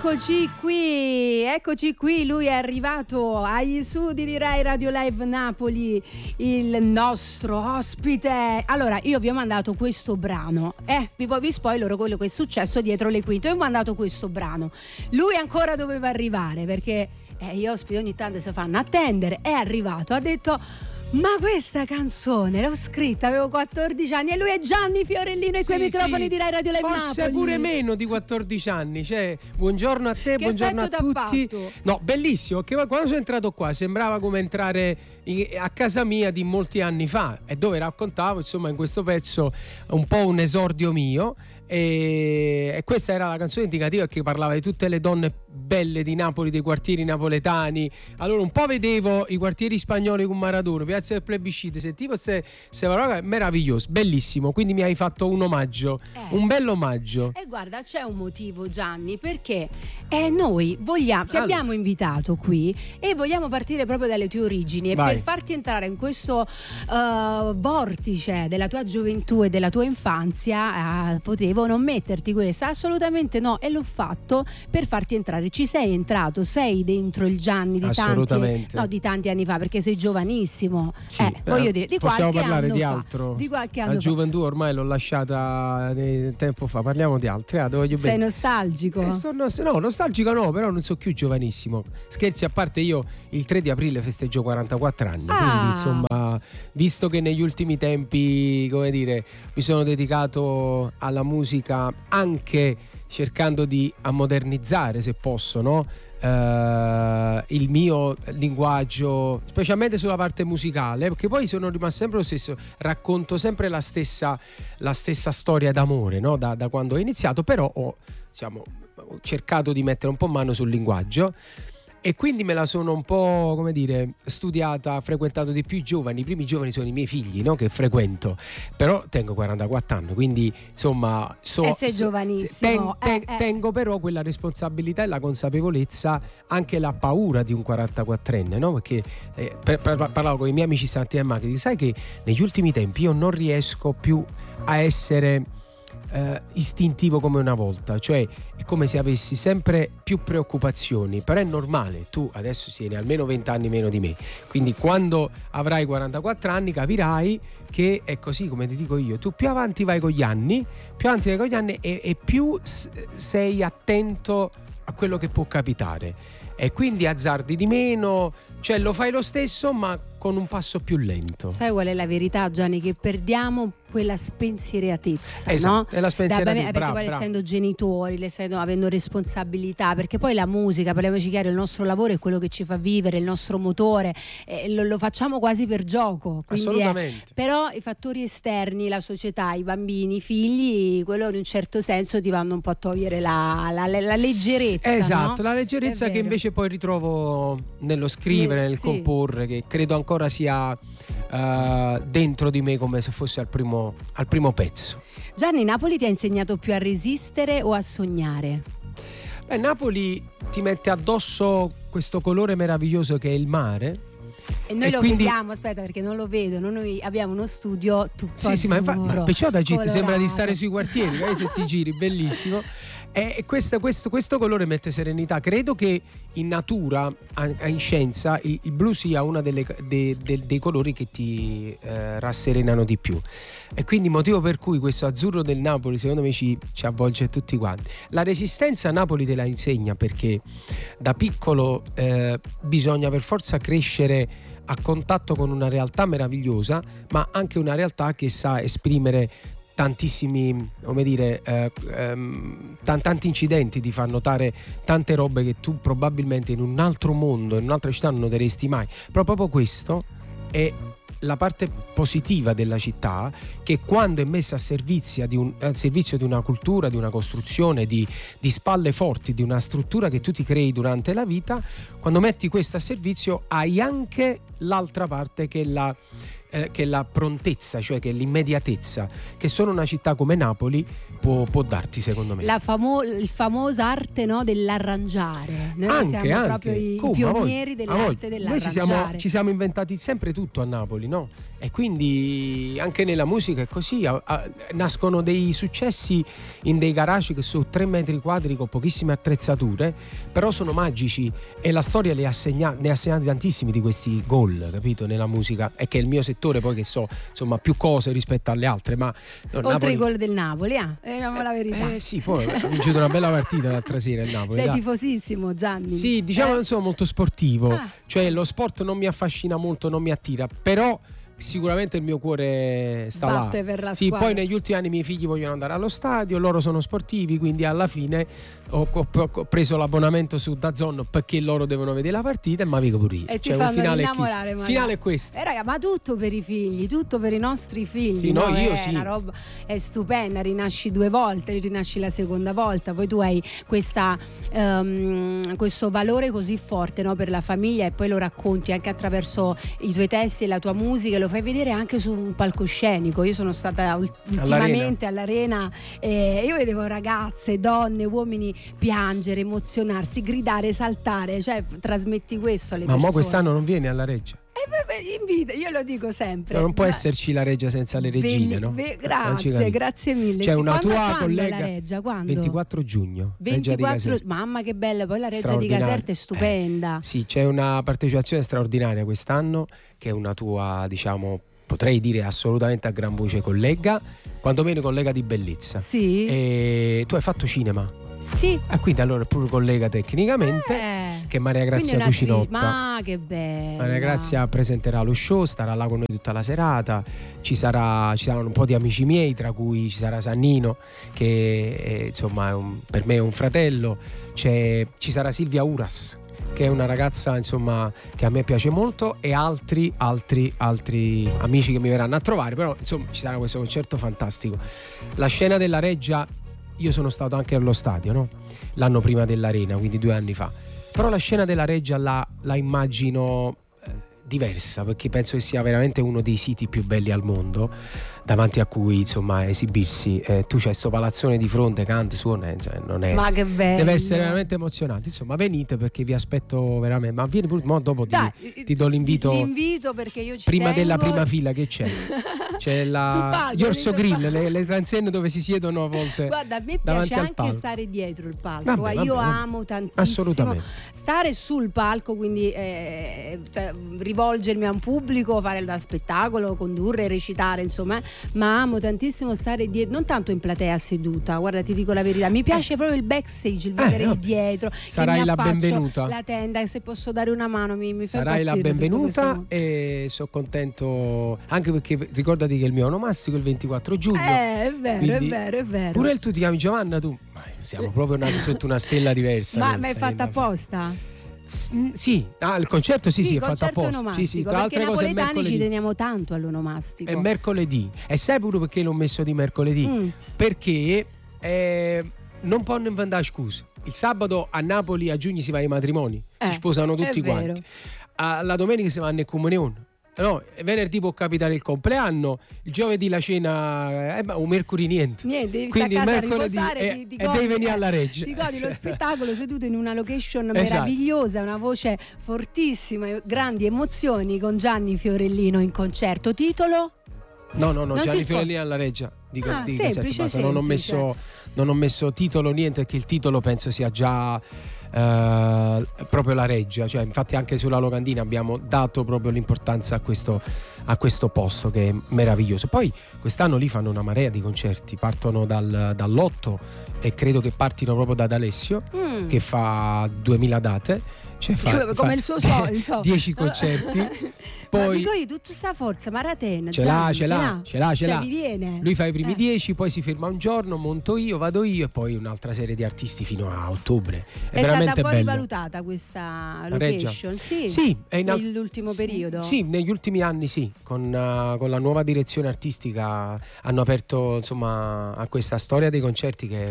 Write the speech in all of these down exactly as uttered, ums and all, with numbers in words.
Eccoci qui, eccoci qui, lui è arrivato agli studi di Rai Radio Live Napoli, il nostro ospite. Allora, io vi ho mandato questo brano, eh, vi, vi spoilerò quello che è successo dietro le quinte. Io ho mandato questo brano, lui ancora doveva arrivare perché eh, gli ospiti ogni tanto si fanno attendere. È arrivato, ha detto: ma questa canzone l'ho scritta, avevo quattordici anni, e lui è Gianni Fiorellino e sì, quei microfoni sì, di Rai Radio Live Napoli. Forse pure meno di quattordici anni, cioè, buongiorno a te, che buongiorno a tutti. Fatto? No, bellissimo, che quando sono entrato qua sembrava come entrare in, a casa mia di molti anni fa, e dove raccontavo, insomma, in questo pezzo un po' un esordio mio. E, e questa era la canzone indicativa che parlava di tutte le donne belle di Napoli, dei quartieri napoletani. Allora un po' vedevo i quartieri spagnoli con Maradona, Piazza del Plebiscito, sentivo queste parole meravigliose, bellissimo. Quindi mi hai fatto un omaggio, eh. un bel omaggio. E eh, guarda, c'è un motivo, Gianni, perché eh, noi vogliamo, ti allora. abbiamo invitato qui e vogliamo partire proprio dalle tue origini. E Vai. per farti entrare in questo uh, vortice della tua gioventù e della tua infanzia, uh, potevo non metterti questa, assolutamente no, e l'ho fatto per farti entrare. Ci sei entrato, sei dentro il Gianni di tanti, no, di tanti anni fa, perché sei giovanissimo. Sì, eh, voglio dire, di possiamo qualche parlare anno di fa, altro. Di qualche anno La fa. gioventù ormai l'ho lasciata tempo fa, parliamo di altri. Ah, voglio sei bene. nostalgico? Eh, sono, no, nostalgico no, però non sono più giovanissimo. Scherzi a parte, io il tre di aprile festeggio quarantaquattro anni, ah. quindi insomma, visto che negli ultimi tempi, come dire, mi sono dedicato alla musica anche cercando di ammodernizzare, se posso, no? Uh, il mio linguaggio, specialmente sulla parte musicale, perché poi sono rimasto sempre lo stesso, racconto sempre la stessa, la stessa storia d'amore, no? da, da quando ho iniziato, però ho, diciamo, ho cercato di mettere un po' mano sul linguaggio. E quindi me la sono un po', come dire, studiata, frequentato di più i giovani. I primi giovani sono i miei figli, no? Che frequento. Però tengo quarantaquattro anni, quindi insomma so, e sei so, giovanissimo. ten, ten, eh, eh. Tengo però quella responsabilità e la consapevolezza, anche la paura di un quarantaquattrenne, no? Perché eh, per, per, parlavo con i miei amici stati a marketing, sai che negli ultimi tempi io non riesco più a essere Uh, istintivo come una volta, cioè è come se avessi sempre più preoccupazioni, però è normale, tu adesso tieni almeno venti anni meno di me, quindi quando avrai quarantaquattro anni capirai che è così, come ti dico io, tu più avanti vai con gli anni, più avanti vai con gli anni e, e più s- sei attento a quello che può capitare, e quindi azzardi di meno, cioè lo fai lo stesso ma con un passo più lento. Sai qual è la verità, Gianni? Che perdiamo quella spensieratezza, esatto, no? È la spensieratezza, da, perché bravo, poi bravo. essendo genitori, essendo, avendo responsabilità, perché poi la musica, parliamoci chiaro, il nostro lavoro è quello che ci fa vivere, il nostro motore, eh, lo, lo facciamo quasi per gioco, quindi assolutamente. È, però i fattori esterni, la società, i bambini, i figli, quello in un certo senso ti vanno un po' a togliere la, la, la, la leggerezza, esatto, no? la leggerezza che invece poi ritrovo nello scrivere, Nel, nel sì. comporre, che credo ancora sia uh, dentro di me come se fosse al primo, al primo pezzo. Gianni, Napoli ti ha insegnato più a resistere o a sognare? Beh, Napoli ti mette addosso questo colore meraviglioso che è il mare. E noi e lo quindi... vediamo, aspetta, perché non lo vedono. Noi abbiamo uno studio tutto sì, azzurro, sì, ma, infa- ma perciò da G ti sembra di stare colorato. sui quartieri, vai se ti giri, bellissimo. E questo, questo, questo colore mette serenità. Credo che in natura, in scienza, il, il blu sia uno delle, de, de, dei colori che ti eh, rasserenano di più. E quindi motivo per cui questo azzurro del Napoli secondo me ci, ci avvolge tutti quanti. La resistenza Napoli te la insegna, perché da piccolo eh, bisogna per forza crescere a contatto con una realtà meravigliosa, ma anche una realtà che sa esprimere tantissimi, come dire, eh, ehm, t- tanti incidenti, ti fa notare tante robe che tu probabilmente in un altro mondo, in un'altra città non noteresti mai. Però proprio questo è la parte positiva della città, che quando è messa a servizio di, un, a servizio di una cultura, di una costruzione, di, di spalle forti, di una struttura che tu ti crei durante la vita, quando metti questo a servizio hai anche l'altra parte che è la eh, che la prontezza, cioè che l'immediatezza che solo una città come Napoli può, può darti, secondo me. La famo- il famosa arte, no, dell'arrangiare. Noi anche, siamo anche. proprio i Come? pionieri A voi, a voi. dell'arte Noi dell'arrangiare. ci siamo, ci siamo inventati sempre tutto a Napoli, no? E quindi anche nella musica è così, a, a, nascono dei successi in dei garage che sono tre metri quadri con pochissime attrezzature, però sono magici, e la storia le ha segna- ne ha segnati tantissimi di questi gol, capito, nella musica, e che è il mio settore, poi che so, insomma, più cose rispetto alle altre, ma no, oltre Napoli... i gol del Napoli, ah, diciamo la verità. Eh sì, poi ha vincito una bella partita l'altra sera il Napoli. Sei dai. tifosissimo, Gianni? Sì, diciamo che eh? non sono molto sportivo, Ah. cioè lo sport non mi affascina molto, non mi attira, però sicuramente il mio cuore sta Batte là. per la Sì, squadra. poi negli ultimi anni i miei figli vogliono andare allo stadio, loro sono sportivi, quindi alla fine ho, ho- ho preso l'abbonamento su DAZN perché loro devono vedere la partita, e ma vivo pure io. E ti Cioè, un fanno finale è innamorare, questo. magari. Finale è questo. Eh raga, ma tutto per i figli, tutto per i nostri figli. Sì, no, io è sì. una roba è stupenda, rinasci due volte, rinasci la seconda volta, poi tu hai questa, ehm, questo valore così forte, no, per la famiglia, e poi lo racconti anche attraverso i tuoi testi e la tua musica, e lo fai vedere anche su un palcoscenico. Io sono stata ul- ultimamente all'Arena, e io vedevo ragazze, donne, uomini piangere, emozionarsi, gridare, saltare, cioè trasmetti questo alle Ma persone. mo quest'anno non vieni alla Reggia? Eh, beh, beh, invita, io lo dico sempre. Non può Ma- esserci la Reggia senza le regine, Belli- no? be- Non ci grazie, capisco. grazie mille. C'è Sì, una quando- tua quando collega, la Reggia, quando? ventiquattro giugno, Reggia di ventiquattro Caserta. mamma che bella, poi la Reggia di Straordinaria. Caserta è stupenda. Eh, sì, c'è una partecipazione straordinaria quest'anno, che è una tua, diciamo, potrei dire assolutamente a gran voce collega, quantomeno collega di bellezza. Sì. E tu hai fatto cinema, Sì. e quindi allora è pure collega tecnicamente, Eh. che Maria Quindi è Grazia un'attrice- Cucinotta. Ma che bella. Maria Grazia presenterà lo show, starà là con noi tutta la serata, ci, sarà, ci saranno un po' di amici miei, tra cui ci sarà Sannino, che è, insomma è un- per me è un fratello, c'è, ci sarà Silvia Uras, che è una ragazza, insomma, che a me piace molto, e altri, altri, altri amici che mi verranno a trovare, però insomma ci sarà questo concerto fantastico. La scena della Reggia, io sono stato anche allo stadio, no? L'anno prima dell'Arena, quindi due anni fa, però la scena della Reggia la, la immagino eh, diversa, perché penso che sia veramente uno dei siti più belli al mondo, davanti a cui, insomma, esibirsi. Eh, tu c'hai sto palazzone di fronte, canta, suona, insomma, non è... Ma che bello. Deve essere veramente emozionante. Insomma, venite, perché vi aspetto veramente. Ma vieni pure, mo dopo ti, Dai, ti do l'invito. L'invito, perché io ci Prima tengo. della prima fila che c'è? C'è Sul la palco, gli orso sul grill, palco. le, le transenne dove si siedono a volte. Guarda, a me davanti piace al anche palco. stare dietro il palco. Vabbè, Guarda, vabbè, io vabbè. amo tantissimo Assolutamente. stare sul palco, quindi eh, cioè, rivolgermi a un pubblico, fare da spettacolo, condurre, recitare, insomma, eh, ma amo tantissimo stare dietro, non tanto in platea seduta. Guarda, ti dico la verità, mi piace proprio il backstage, il vedere Eh, il dietro. che Sarai mi la affaccio, benvenuta. la tenda, se posso dare una mano mi, mi fa Sarai la impazzire tutto questo benvenuta, mondo. e sono contento anche perché ricordati che il mio onomastico è il ventiquattro giugno. Eh, è vero, Quindi- è vero, è vero. Pure il tu ti chiami Giovanna, tu? Ma siamo proprio nati sotto una stella diversa. Ma non ma è sai, fatta da- apposta? S- Sì, ah, il concerto sì, sì, il è fatto concerto apposta. Sì, onomastico, sì, tra perché altre cose è napoletani ci mercoledì. teniamo tanto all'onomastico. È mercoledì. E sai pure perché l'ho messo di mercoledì? Mm. Perché eh, non possono inventare scuse. Il sabato a Napoli a giugno si va ai matrimoni, Eh, si sposano tutti è vero. quanti. Alla domenica si vanno in comunione. No, venerdì può capitare il compleanno, il giovedì la cena, eh, ma un mercoledì niente. Niente, devi Quindi stare a casa a mercoledì riposare, e- ti, ti e godi, devi venire eh, alla Reggia. Ti godi lo spettacolo seduto in una location Esatto. meravigliosa, una voce fortissima, grandi emozioni con Gianni Fiorellino in concerto. Titolo? No, no, no, Non si Gianni spo- Fiorellini alla Reggia. Dico, Ah, di semplice, Caserta, basta. Non ho semplice. messo, non ho messo titolo, niente, perché il titolo penso sia già eh, proprio la Reggia. Cioè, infatti anche sulla locandina abbiamo dato proprio l'importanza a questo, a questo posto, che è meraviglioso. Poi quest'anno lì fanno una marea di concerti, partono dal, dall'otto e credo che partino proprio da D'Alessio, Mm. che fa duemila date. Cioè fa, Cioè, come fa il suo so- il so- dieci concerti. Ma Poi dico io, tutta sta forza, Maraten, ce l'ha, ce l'ha, ce l'ha, ce Cioè, l'ha. vi viene. Lui fa i primi Eh. dieci, poi si ferma un giorno, monto io, vado io, e poi un'altra serie di artisti fino a ottobre. È, È veramente stata poi bello. rivalutata questa La Reggia. location? Sì, Sì, è in- nell'ultimo periodo? Sì, negli ultimi anni sì, con, uh, con la nuova direzione artistica hanno aperto, insomma, a questa storia dei concerti che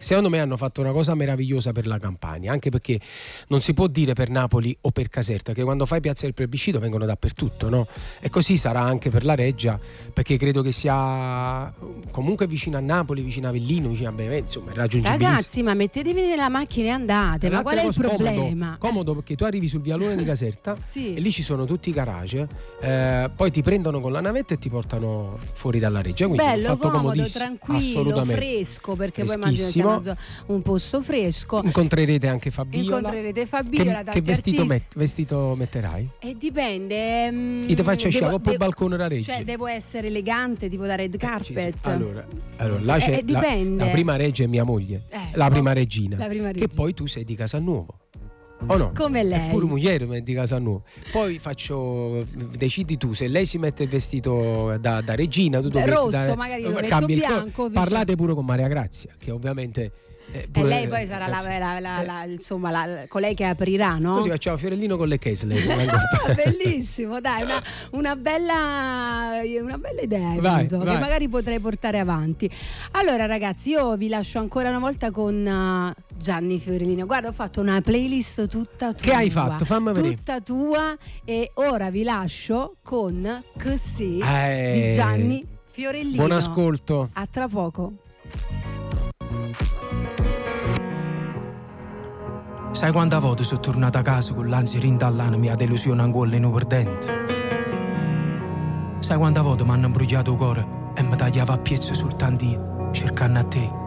secondo me hanno fatto una cosa meravigliosa per la Campania, anche perché non si può dire per Napoli o per Caserta, che quando fai Piazza del Plebiscito vengono dappertutto, no? E così sarà anche per la Reggia, perché credo che sia comunque vicino a Napoli, vicino a Avellino, vicino a Benevento, insomma, è raggiungibilissimo. Ragazzi, ma mettetevi nella macchina e andate, ma qual è il problema? Comodo, comodo perché tu arrivi sul vialone di Caserta sì. e lì ci sono tutti i garage, eh, poi ti prendono con la navetta e ti portano fuori dalla Reggia. Quindi bello, fatto comodo, tranquillo, fresco, perché poi immagino sia una, un posto fresco. Incontrerete anche Fabiola. Incontrerete Fabiola. Che, che vestito, met, vestito metterai? E dipende. Um, Io ti faccio uscire poi il balcone da Reggia. Cioè, devo essere elegante, tipo da red carpet. Eh, allora, allora, là c'è eh, dipende. La, la prima Reggia è mia moglie, eh, la prima regina. La prima regina. Che poi tu sei di Casanuovo. O no? Come lei. È pure moglie ma è di Casanuovo. Poi faccio, decidi tu se lei si mette il vestito da, da regina, tu Beh, rosso, da, magari lo metto bianco. Parlate pure con Maria Grazia, che ovviamente Eh, e lei poi sarà la, la, la, la, insomma la, colei che aprirà, no? Così facciamo Fiorellino con le Kessler. Bellissimo, dai, una, una, bella, una bella idea vai, penso, vai. che magari potrei portare avanti. Allora ragazzi, io vi lascio ancora una volta con uh, Gianni Fiorellino. Guarda, ho fatto una playlist tutta tua. Che hai fatto? Fammi vedere. Tutta tua, e ora vi lascio con Così eh, di Gianni Fiorellino. Buon ascolto. A tra poco. Sai quante volte sono tornato a casa con l'ansia rintallana mia delusione ancora in perdente? Sai quante volte mi hanno imbrugliato il cuore e mi tagliava a piezze soltanto io, cercando a te?